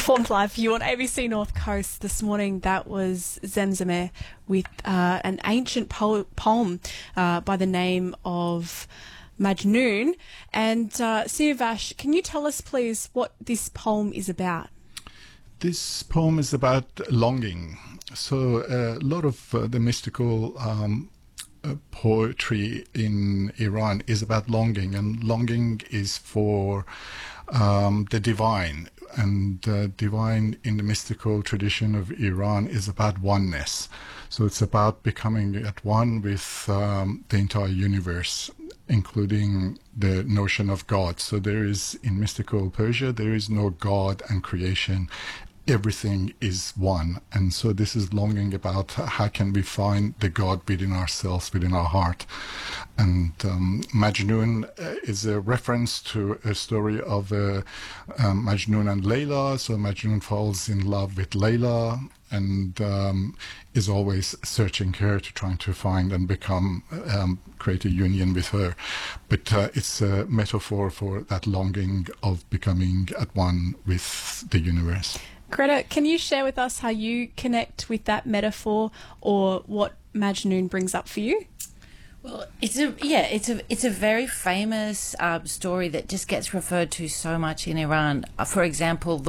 performed live for you on ABC North Coast this morning. That was Zemzemeh with an ancient poem by the name of Majnun. And Siavash, can you tell us, please, what this poem is about? This poem is about longing. So a lot of the mystical poetry in Iran is about longing, and longing is for the divine. And divine in the mystical tradition of Iran is about oneness. So it's about becoming at one with the entire universe, including the notion of God. So there is, in mystical Persia, there is no God and creation. Everything is one. And so this is longing about how can we find the God within ourselves, within our heart. And Majnun is a reference to a story of Majnun and Layla. So Majnun falls in love with Layla and is always searching her to trying to find and become, create a union with her. But it's a metaphor for that longing of becoming at one with the universe. Greta, can you share with us how you connect with that metaphor, or what Majnun brings up for you? Well, it's a very famous story that just gets referred to so much in Iran. For example,